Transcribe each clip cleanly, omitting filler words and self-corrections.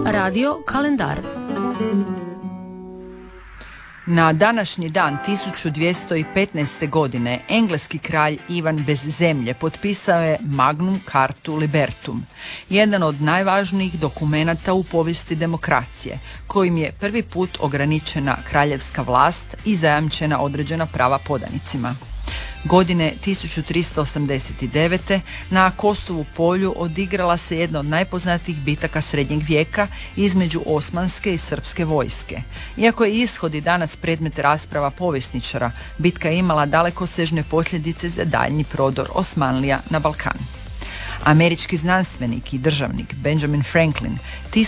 Radio kalendar. Na današnji dan 1215. godine engleski kralj Ivan bez zemlje potpisao je Magnum Cartu Libertum, jedan od najvažnijih dokumenata u povijesti demokracije, kojim je prvi put ograničena kraljevska vlast i zajamčena određena prava podanicima. Godine 1389. na Kosovu polju odigrala se jedna od najpoznatijih bitaka srednjeg vijeka između osmanske i srpske vojske. Iako je ishod i danas predmet rasprava povjesničara, bitka je imala dalekosežne posljedice za daljnji prodor Osmanlija na Balkan. Američki znanstvenik i državnik Benjamin Franklin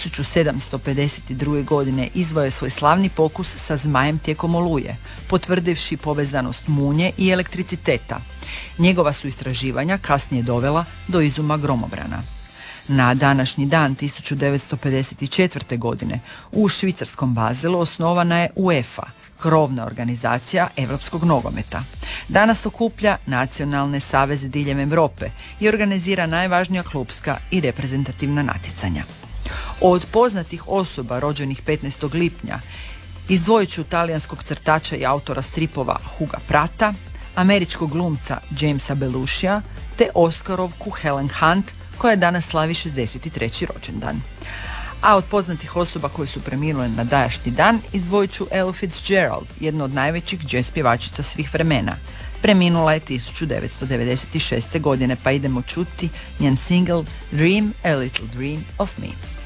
1752. godine izveo je svoj slavni pokus sa zmajem tijekom oluje, potvrdivši povezanost munje i elektriciteta. Njegova su istraživanja kasnije dovela do izuma gromobrana. Na današnji dan 1954. godine u švicarskom Bazelu osnovana je UEFA, krovna organizacija europskog nogometa. Danas okuplja nacionalne saveze diljem Europe i organizira najvažnija klupska i reprezentativna natjecanja. Od poznatih osoba rođenih 15. lipnja izdvojit ću talijanskog crtača i autora stripova Huga Prata, američkog glumca Jamesa Belushija te Oskarovku Helen Hunt, koja danas slavi 63. rođendan. A od poznatih osoba koje su preminule na današnji dan izdvojit ću Ella Fitzgerald, jednu od najvećih jazz pjevačica svih vremena. Preminula je 1996. godine, pa idemo čuti njen single Dream a Little Dream of Me.